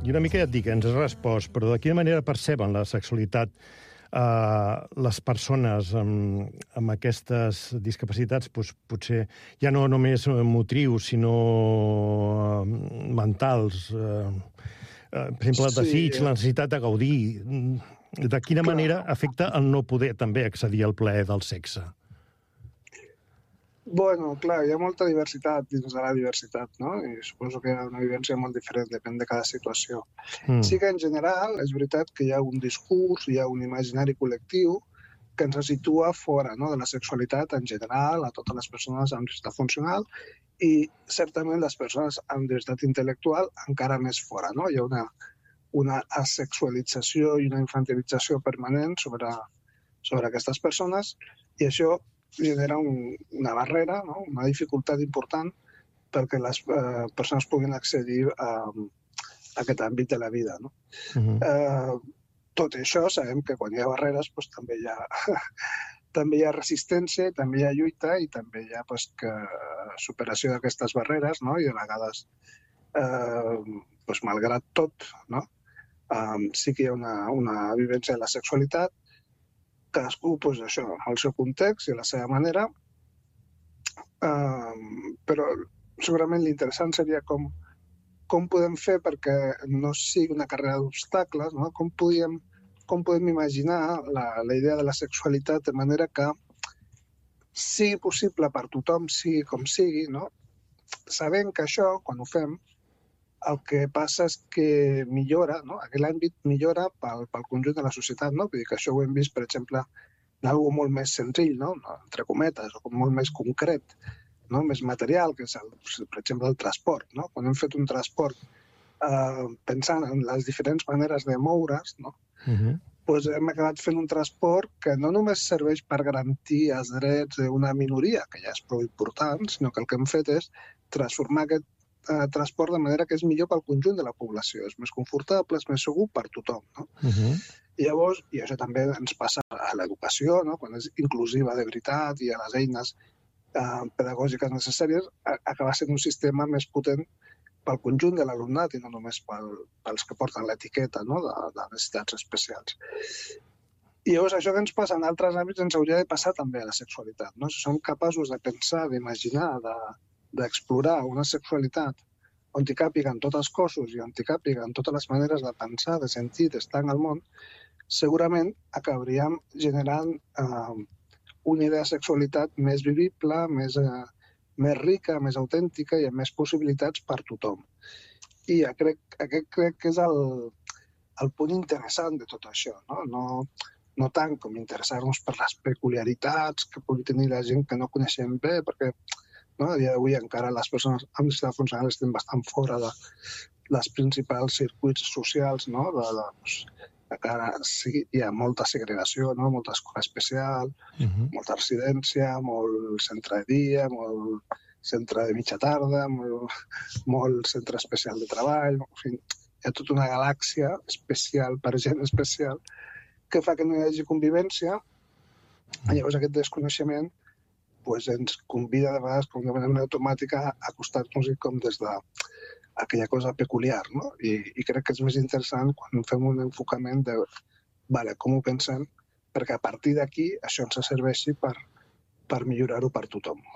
I una mica ja et dic, ens has respost, però de quina manera perceben la sexualitat les persones amb aquestes discapacitats, potser ja no només motrius, sinó mentals, per exemple, el desig, la necessitat de gaudir. De quina manera afecta el no poder també accedir al plaer del sexe? Bueno, clar, hi ha molta diversitat dins de la diversitat, no? I suposo que hi ha una vivència molt diferent, depèn de cada situació. Sí que en general és veritat que hi ha un discurs, hi ha un imaginari col·lectiu que ens situa fora, no?, de la sexualitat en general, a totes les persones amb diversitat funcional i certament les persones amb diversitat intel·lectual encara més fora, no? Hi ha una asexualització i una infantilització permanent sobre aquestes persones i això genera una barrera, no?, una dificultat important perquè les persones puguin accedir a aquest àmbit de la vida, no? Tot això sabem que quan hi ha barreres doncs, també hi ha resistència, també hi ha lluita i també hi ha superació d'aquestes barreres, no? I de vegades, malgrat tot, no?, sí que hi ha una vivència de la sexualitat, cadascú, això, amb el seu context i a la seva manera, però segurament l'interessant seria com podem fer perquè no sigui una carrera d'obstacles, no? Com podem imaginar la idea de la sexualitat de manera que sigui possible per tothom, sigui com sigui, no? Sabent que això, quan ho fem, el que passa és que millora, no? Aquell àmbit millora pel conjunt de la societat, no? Vull dir que això ho hem vist, per exemple, en algo molt més senzill, no? Entre cometes, o molt més concret, no? Més material, que és, per exemple, el transport, no? Quan hem fet un transport pensant en les diferents maneres de moure's, no? Doncs hem acabat fent un transport que no només serveix per garantir els drets d'una minoria, que ja és prou important, sinó que el que hem fet és transformar aquest transport de manera que és millor pel conjunt de la població, és més confortable, és més segur per tothom, no? I llavors, i això també ens passa a l'educació, no? Quan és inclusiva de veritat i a les eines pedagògiques necessàries, acaba sent un sistema més potent pel conjunt de l'alumnat i no només pels que porten l'etiqueta, no?, de necessitats especials. I llavors això que ens passa en altres àmbits ens hauria de passar també a la sexualitat, no? Si som capaços de pensar, d'imaginar, d'explorar una sexualitat on hi càpiguen tots els cossos i on hi càpiguen totes les maneres de pensar, de sentir, d'estar en el món, segurament acabaríem generant una idea de sexualitat més vivible, més rica, més autèntica i amb més possibilitats per tothom. I aquest crec que és el punt interessant de tot això, no? No tant com interessar-nos per les peculiaritats que pugui tenir la gent que no coneixem bé, perquè a dia d'avui encara les persones amb diversitat funcional estan bastant fora de les principals circuits socials, no? Encara hi ha molta segregació, no? Molta escola especial, molta residència, molt centre de dia, molt centre de mitja tarda, molt centre especial de treball. En fi, hi ha tota una galàxia especial per gent especial que fa que no hi hagi convivència. Llavors aquest desconeixement ens convida de vegades com de manera automàtica a acostar-nos-hi com des d'aquella cosa peculiar, no? I crec que és més interessant quan fem un enfocament de com ho pensem, perquè a partir d'aquí això ens serveixi per millorar-ho per tothom.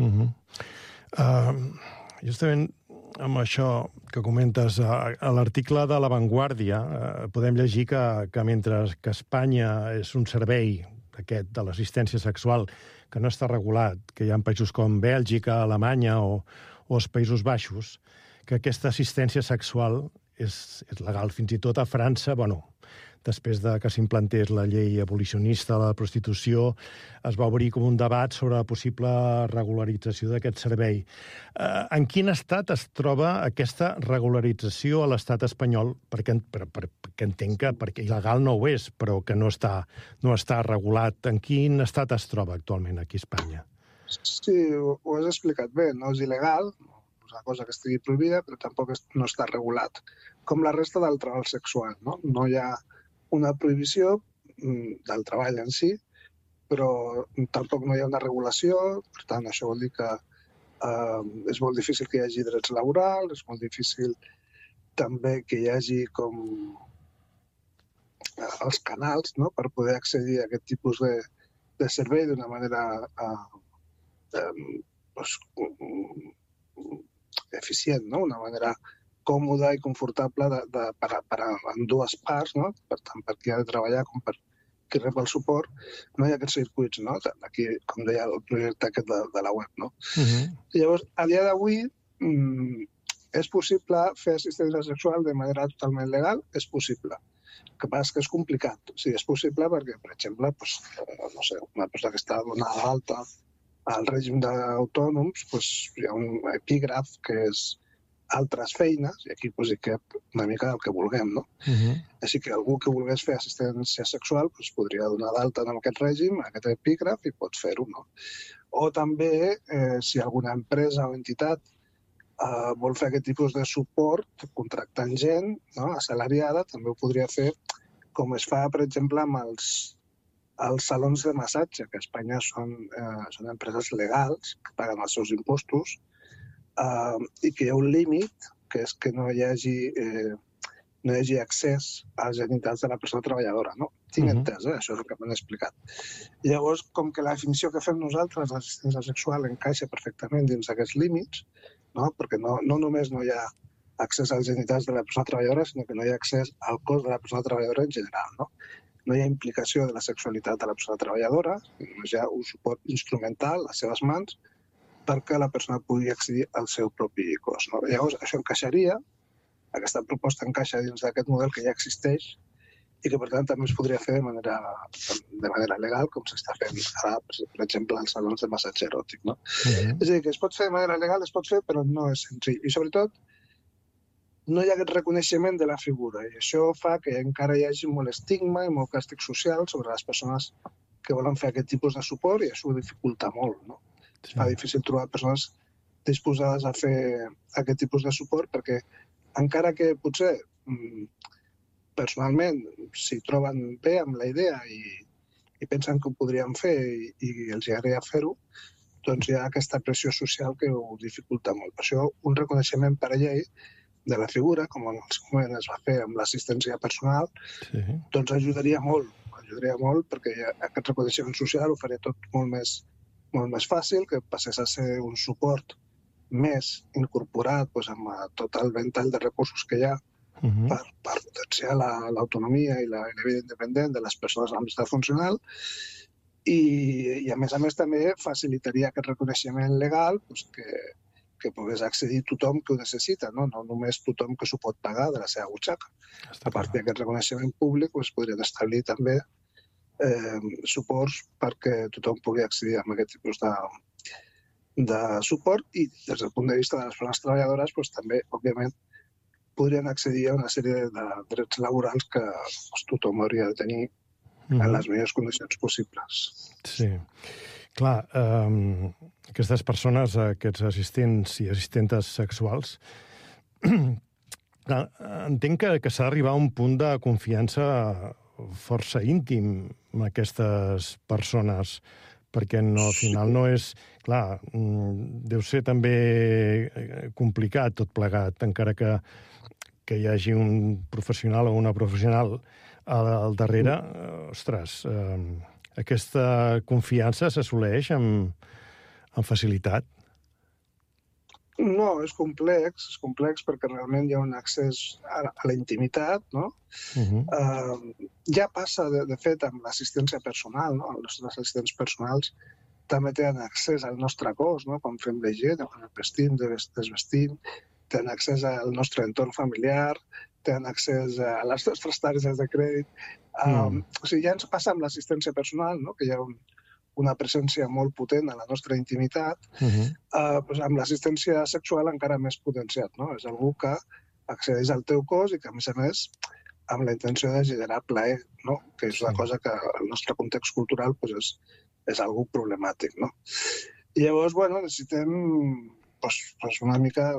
Justament amb això que comentes, a l'article de La Vanguardia podem llegir que mentre que Espanya és un servei aquest de l'assistència sexual que no està regulat, que hi ha països com Bèlgica, Alemanya o els Països Baixos, que aquesta assistència sexual és legal. Fins i tot a França, després que s'implantés la llei abolicionista de la prostitució, es va obrir com un debat sobre la possible regularització d'aquest servei. En quin estat es troba aquesta regularització a l'estat espanyol? Perquè entenc que perquè il·legal no ho és, però que no està regulat. En quin estat es troba actualment aquí a Espanya? Sí, ho has explicat bé. No és il·legal, és una cosa que estigui prohibida, però tampoc no està regulat. Com la resta del treball sexual, no? No hi ha una prohibició del treball en si, però tampoc no hi ha una regulació, per tant, això vol dir que és molt difícil que hi hagi drets laborals, és molt difícil també que hi hagi com els canals, no?, per poder accedir a aquest tipus de servei d'una manera eficient, no?, una manera còmoda i confortable per a dues parts, no?, per tant, per qui ha de treballar com per qui rep el suport, no hi ha aquests circuits, no?, aquí, com deia el projecte aquest de la web, no? Llavors, a dia d'avui, és possible fer assistència sexual de manera totalment legal? És possible. El que passa és que és complicat. O sigui, és possible perquè, per exemple, no sé, una persona que està donada d'alta al règim d'autònoms, hi ha un epígraf que és altres feines, i aquí hi cap una mica el que vulguem, no? Així que algú que volgués fer assistència sexual podria donar d'alta en aquest règim, aquest epígraf, i pots fer-ho, no? O també, si alguna empresa o entitat vol fer aquest tipus de suport contractant gent, no?, assalariada, també ho podria fer com es fa, per exemple, amb els salons de massatge, que a Espanya són empreses legals, que paguen els seus impostos, i que hi ha un límit, que és que no hi hagi accés als genitals de la persona treballadora, no? Tinc entès, això és el que m'han explicat. Llavors, com que la definició que fem nosaltres de l'assistència sexual encaixa perfectament dins d'aquests límits, no?, perquè no només no hi ha accés als genitals de la persona treballadora, sinó que no hi ha accés al cos de la persona treballadora en general, no? No hi ha implicació de la sexualitat de la persona treballadora, només hi ha un suport instrumental a les seves mans perquè la persona pugui accedir al seu propi cos, no? Llavors, això encaixaria, aquesta proposta encaixa dins d'aquest model que ja existeix i que, per tant, també es podria fer de manera legal, com s'està fent ara, per exemple, als salons de massatge eròtic, no? És a dir, que es pot fer de manera legal, es pot fer, però no és senzill. I, sobretot, no hi ha aquest reconeixement de la figura, i això fa que encara hi hagi molt estigma i molt càstig social sobre les persones que volen fer aquest tipus de suport, i això ho dificulta molt, no? Es fa difícil trobar persones disposades a fer aquest tipus de suport, perquè encara que potser personalment s'hi troben bé amb la idea i pensen que ho podrien fer i els agradaria fer-ho, doncs hi ha aquesta pressió social que ho dificulta molt. Per això, un reconeixement per llei de la figura, com en el seu moment es va fer amb l'assistència personal, doncs ajudaria molt, perquè aquest reconeixement social ho faria tot molt més fàcil, que passés a ser un suport més incorporat amb tot el ventall de recursos que hi ha per potenciar l'autonomia i la vida independent de les persones amb estat funcional, i a més també facilitaria aquest reconeixement legal que pogués accedir tothom que ho necessita, no només tothom que s'ho pot pagar de la seva butxaca. A part d'aquest reconeixement públic es podrien establir també suports perquè tothom pugui accedir a aquest tipus de suport, i des del punt de vista de les persones treballadores també, òbviament, podrien accedir a una sèrie de drets laborals que tothom hauria de tenir en les millors condicions possibles. Sí. Clar, aquestes persones, aquests assistents i assistentes sexuals, entenc que s'ha d'arribar a un punt de confiança força íntim amb aquestes persones, perquè al final no és... Clar, deu ser també complicat tot plegat, encara que hi hagi un professional o una professional al darrere. Ostres, aquesta confiança s'assoleix amb facilitat? No, és complex perquè realment hi ha un accés a la intimitat, no? Ja passa, de fet, amb l'assistència personal, no? Els nostres assistents personals també tenen accés al nostre cos, no? Quan fem llegir, quan ens vestim, desvestim, tenen accés al nostre entorn familiar, tenen accés a les nostres targetes de crèdit. O sigui, ja ens passa amb l'assistència personal, no? Que hi ha una presència molt potent a la nostra intimitat. Amb l'assistència sexual encara més potenciat, no? És algú que accedeix al teu cos i que, a més, amb la intenció de generar plaer, no? Que és una cosa que al nostre context cultural és algú problemàtic, no? I llavors, necessitem una mica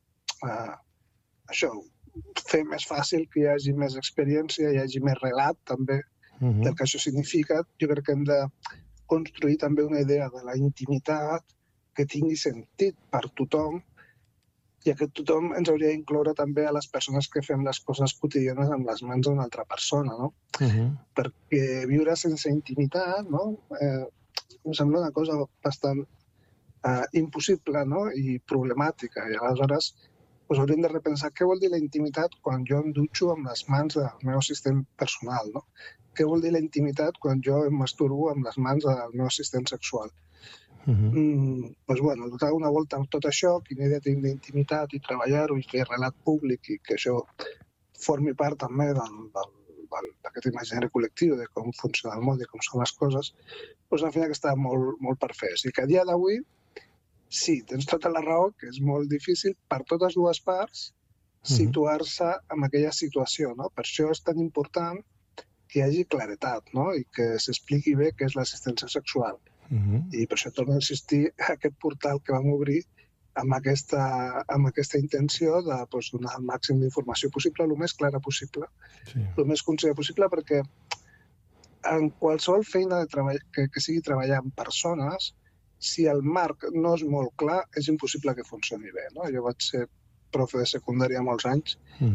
això, fer més fàcil que hi hagi més experiència, hi hagi més relat també del que això significa. Jo crec que hem de construir també una idea de la intimitat que tingui sentit per tothom I aquest tothom ens hauria d'incloure també a les persones que fem les coses quotidianes amb les mans d'una altra persona, no? Perquè viure sense intimitat, no? Em sembla una cosa bastant impossible, no? I problemàtica. I aleshores hauríem de repensar què vol dir la intimitat quan jo em dutxo amb les mans del meu assistent personal, no? Què vol dir la intimitat quan jo em masturbo amb les mans del meu assistent sexual? Doncs, bueno, donar una volta amb tot això, quina idea tinc d'intimitat i treballar-ho i fer relat públic i que això formi part també d'aquest imaginari col·lectiu de com funciona el món i com són les coses, doncs al final que està molt per fer. O sigui que a dia d'avui, sí, tens tota la raó, que és molt difícil per totes dues parts situar-se en aquella situació, no? Per això és tan important que hi hagi claretat, no? I que s'expliqui bé què és l'assistència sexual. I per això torno a insistir a aquest portal que vam obrir amb aquesta intenció de donar el màxim d'informació possible, el més clara possible, el més concisa possible, perquè en qualsevol feina de treball que sigui treballar amb persones, si el marc no és molt clar, és impossible que funcioni bé, no? Jo vaig ser profe de secundària molts anys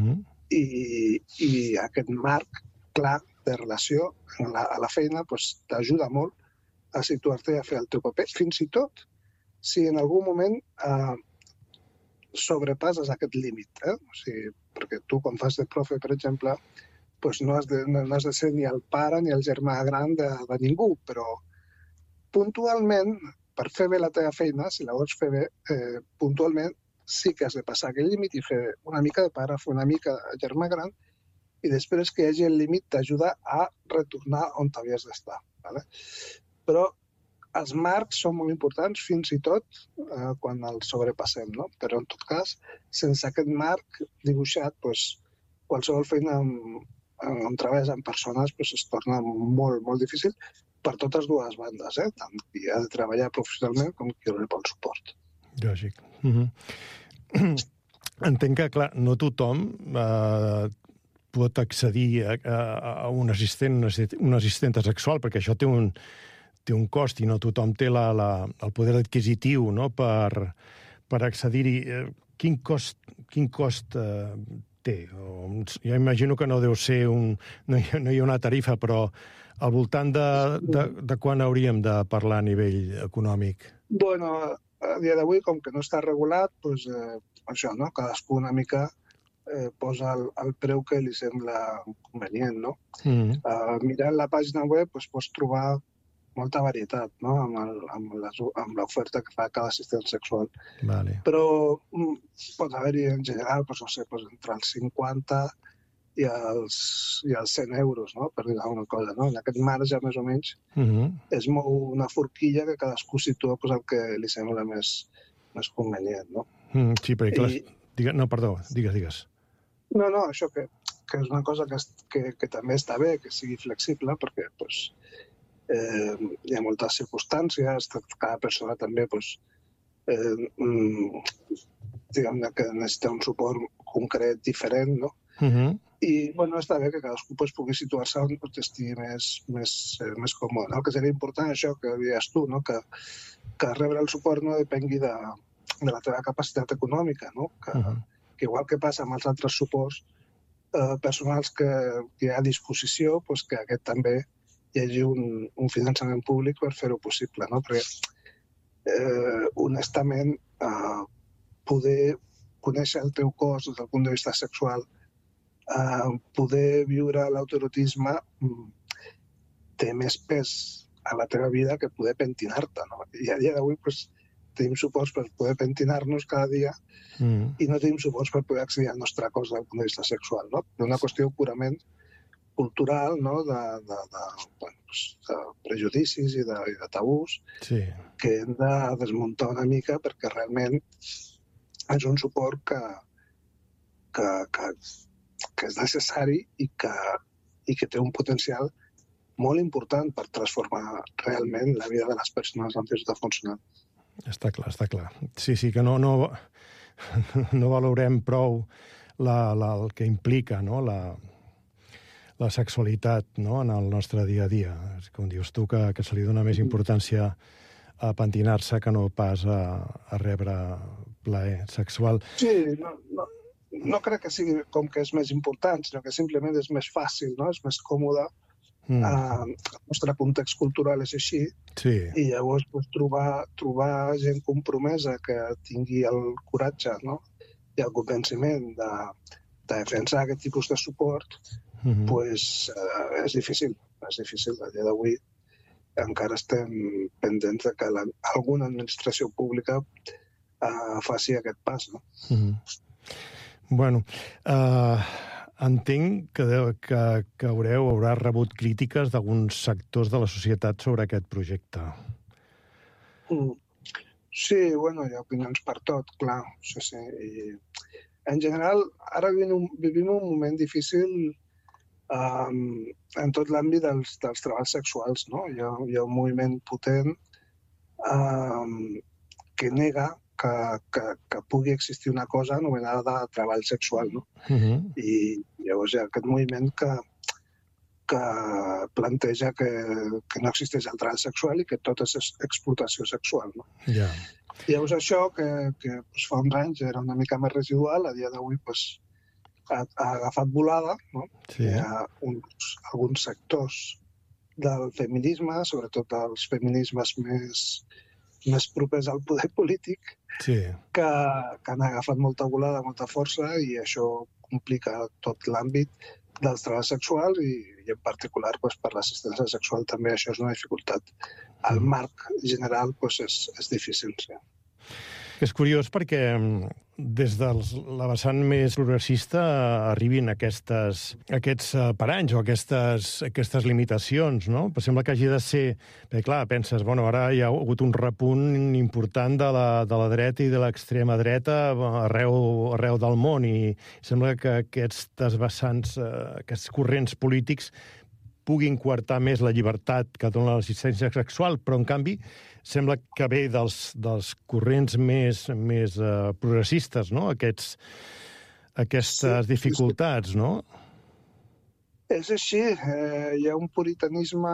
i aquest marc clar de relació a la feina t'ajuda molt a situar-te i a fer el teu paper, fins i tot si en algun moment sobrepasses aquest límit. O sigui, perquè tu, quan fas de profe, per exemple, no has de ser ni el pare ni el germà gran de ningú, però puntualment, per fer bé la teva feina, si la vols fer bé, puntualment sí que has de passar aquell límit i fer una mica de pare, fer una mica de germà gran, i després que hi hagi el límit t'ajuda a retornar on t'havies d'estar. Però els marcs són molt importants, fins i tot quan els sobrepassem, no? Però en tot cas, sense aquest marc dibuixat, qualsevol feina on treballes amb persones es torna molt, molt difícil per totes dues bandes, tant qui ha de treballar professionalment com qui rep el suport. Lògic. Entenc que, clar, no tothom pot accedir a un assistent sexual, perquè això té un cost i no tothom té el poder adquisitiu, no?, per accedir-hi. Quin cost té? Jo imagino que no deu ser no hi ha una tarifa, però al voltant de quan hauríem de parlar a nivell econòmic? Bueno, a dia d'avui, com que no està regulat, això, no? Cadascú una mica posa el preu que li sembla convenient, no? Mirant la pàgina web pots trobar molta varietat, no?, amb l'oferta que fa cada assistent sexual. Però pot haver-hi en general, no sé, entre els 50 i els 100 euros, no?, per dir alguna cosa, no? En aquest marge, més o menys, es mou una forquilla que cadascú situa el que li sembla més convenient, no? Sí, perquè... No, perdó, digues. No, això que és una cosa que també està bé, que sigui flexible, perquè hi ha moltes circumstàncies, cada persona també diguem-ne que necessita un suport concret diferent, no? I està bé que cadascú pugui situar-se on estigui més còmode. El que seria important, això que deies tu, que rebre el suport no depengui de la teva capacitat econòmica, no? Que igual que passa amb els altres suports personals que hi ha a disposició, que aquest també hi hagi un finançament públic per fer-ho possible, no? Perquè, honestament, poder conèixer el teu cos des del punt de vista sexual, poder viure l'autoerotisme té més pes a la teva vida que poder pentinar-te, no? I a dia d'avui tenim suports per poder pentinar-nos cada dia i no tenim suports per poder accedir al nostre cos des del punt de vista sexual, no? Una qüestió purament cultural, no?, de prejudicis i de tabús que hem de desmuntar una mica perquè realment és un suport que és necessari i que té un potencial molt important per transformar realment la vida de les persones en fins de funcionar. Està clar. Sí, que no valorem prou el que implica, no?, la sexualitat, no?, en el nostre dia a dia. Com dius tu, que se li dona més importància a pentinar-se que no pas a rebre plaer sexual. Sí, no crec que sigui com que és més important, sinó que simplement és més fàcil, no? És més còmode. El nostre context cultural és així, Sí. I llavors trobar gent compromesa que tingui el coratge, no? I el convenciment de defensar aquest tipus de suport, pues, és difícil. És difícil. A dia d'avui encara estem pendents de que alguna administració pública faci aquest pas, no? Bueno, entenc que haurà rebut crítiques d'alguns sectors de la societat sobre aquest projecte. Sí, bueno, hi ha opinions per tot, clar. Sí. I, en general, ara vivim un moment difícil en tot l'àmbit dels treballs sexuals, no? Hi ha un moviment potent que nega que pugui existir una cosa anomenada treball sexual, no? I llavors hi ha aquest moviment que planteja que no existeix el treball sexual i que tot és explotació sexual, no? Ja. Llavors això, que fa uns anys era una mica més residual, a dia d'avui ha agafat volada, no? Sí. Hi ha alguns sectors del feminisme, sobretot dels feminismes més propers al poder polític, sí, que han agafat molta volada, molta força, i això complica tot l'àmbit dels treballs sexuals i en particular per l'assistència sexual també això és una dificultat. El marc general és difícil, sí. És curiós perquè des de la vessant més progressista arribin aquests paranys o aquestes limitacions, no? Però sembla que hagi de ser... Perquè, clar, penses, bueno, ara hi ha hagut un repunt important de la dreta i de l'extrema dreta arreu del món i sembla que aquestes vessants, aquests corrents polítics puguin coartar més la llibertat que dona l'assistència sexual, però, en canvi, sembla que ve dels corrents més progressistes, no? Aquestes dificultats, no? És així. Hi ha un puritanisme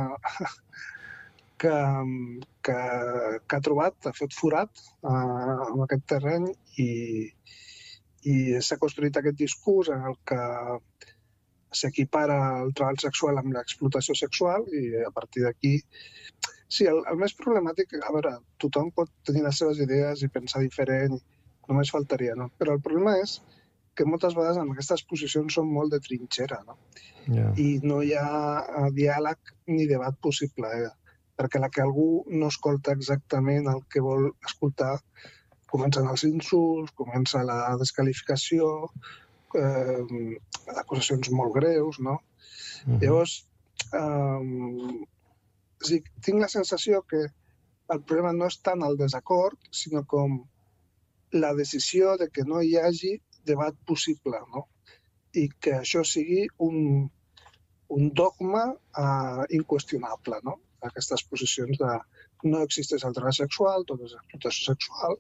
que ha fet forat en aquest terreny i s'ha construït aquest discurs en el que s'equipara el treball sexual amb l'explotació sexual i a partir d'aquí... Sí, el més problemàtic... A veure, tothom pot tenir les seves idees i pensar diferent, només faltaria, no? Però el problema és que moltes vegades en aquestes posicions són molt de trinxera, no? Yeah. I no hi ha diàleg ni debat possible, perquè la que algú no escolta exactament el que vol escoltar, comencen els insults, comença la desqualificació, acusacions molt greus, no? Llavors, tinc la sensació que el problema no és tant el desacord, sinó com la decisió de que no hi hagi debat possible, no? I que això sigui un dogma inqüestionable, no? Aquestes posicions de no existeix el treball sexual, tot és explotació sexual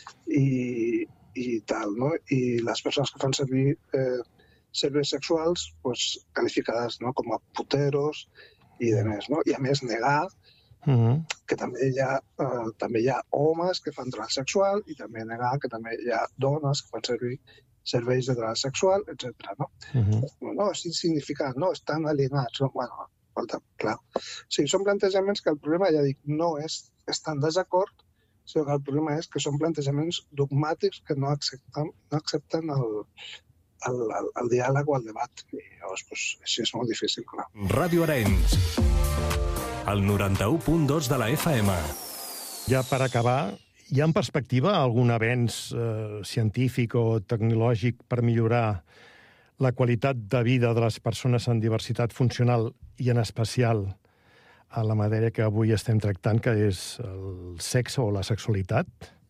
i tal, no? I les persones que fan servir serveis sexuals qualificades com a puteros i demés, no? I a més negar que també hi ha homes que fan treball sexual i també negar que també hi ha dones que fan servir serveis de treball sexual, etc. No? No, és insignificant, no, estan alienats. No? Bueno, clar. Sí, són plantejaments que el problema, ja dic, no és estar en desacord, sinó que el problema és que són plantejaments dogmàtics que no accepten el diàleg o el debat. I llavors, així és molt difícil, clar. Ràdio Arenys, el 91.2 de la FM. Ja per acabar, hi ha en perspectiva algun avenç científic o tecnològic per millorar la qualitat de vida de les persones amb diversitat funcional i en especial a la matèria que avui estem tractant, que és el sexe o la sexualitat?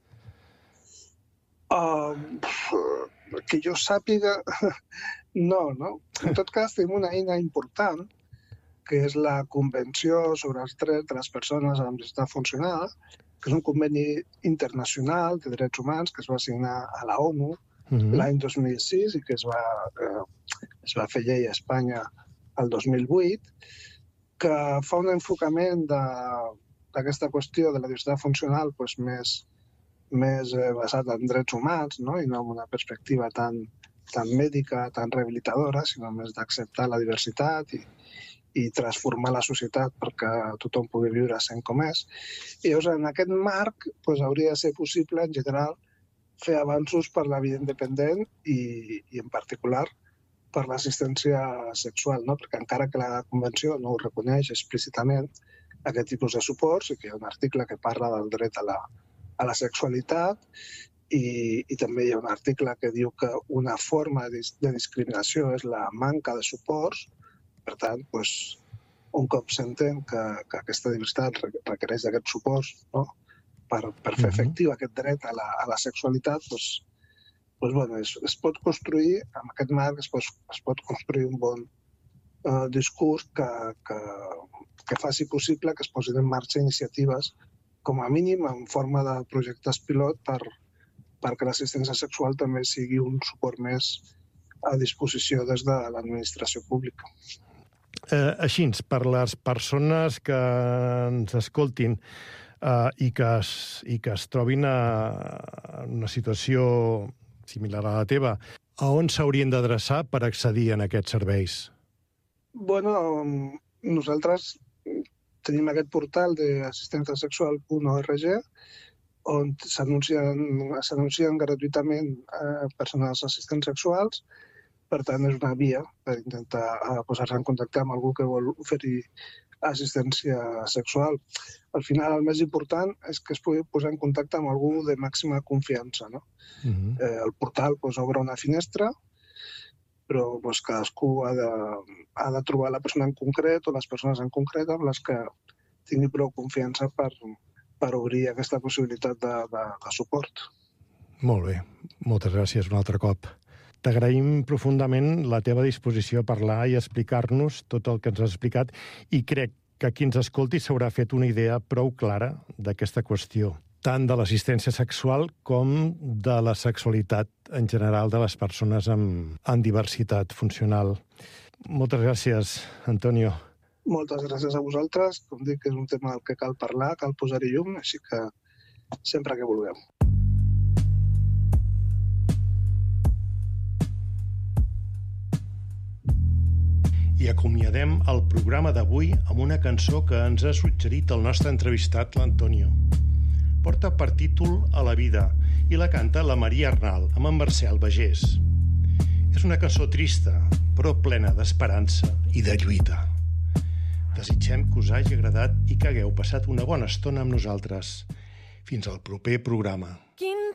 Que jo sàpiga, no. En tot cas, tenim una eina important, que és la Convenció sobre els drets de les persones amb diversitat funcional, que és un conveni internacional de drets humans que es va signar a la ONU l'any 2006 i que es va fer llei a Espanya el 2008, que fa un enfocament d'aquesta qüestió de la diversitat funcional més basat en drets humans, no? I no amb una perspectiva tan mèdica, tan rehabilitadora, sinó més d'acceptar la diversitat i transformar la societat perquè tothom pugui viure sent com és. I llavors, en aquest marc, hauria de ser possible, en general, fer avanços per la vida independent i en particular, per l'assistència sexual, no? Perquè encara que la Convenció no ho reconeix explícitament, aquest tipus de suports, i que hi ha un article que parla del dret a la sexualitat, i també hi ha un article que diu que una forma de discriminació és la manca de suports. Per tant, un cop s'entén que aquesta diversitat requereix d'aquests suports, no? per fer efectiu aquest dret a la sexualitat, es pot construir, amb aquest marc es pot construir un bon discurs que faci possible que es posin en marxa iniciatives, com a mínim en forma de projectes pilot, perquè l'assistència sexual també sigui un suport més a disposició des de l'administració pública. Així, per les persones que ens escoltin i que es trobin en una situació similar a la teva, a on s'haurien d'adreçar per accedir a aquests serveis? Nosaltres tenim aquest portal d'assistentiasexual.org on s'anuncien gratuïtament persones assistents sexuals. Per tant, és una via per intentar posar-se en contacte amb algú que vol oferir assistència sexual. Al final, el més important és que es pugui posar en contacte amb algú de màxima confiança, no? El portal obre una finestra, però cadascú ha de trobar la persona en concret o les persones en concret amb les que tingui prou confiança per obrir aquesta possibilitat de suport. Molt bé. Moltes gràcies un altre cop. T'agraïm profundament la teva disposició a parlar i a explicar-nos tot el que ens has explicat i crec que qui ens escolti s'haurà fet una idea prou clara d'aquesta qüestió, tant de l'assistència sexual com de la sexualitat en general de les persones amb diversitat funcional. Moltes gràcies, Antonio. Moltes gràcies a vosaltres. Com dic, és un tema del que cal parlar, cal posar-hi llum, així que sempre que vulgueu. I acomiadem el programa d'avui amb una cançó que ens ha suggerit el nostre entrevistat, l'Antonio. Porta per títol A la vida i la canta la Maria Arnal amb en Marcel Bagés. És una cançó trista, però plena d'esperança i de lluita. Desitgem que us hagi agradat i que hagueu passat una bona estona amb nosaltres. Fins al proper programa.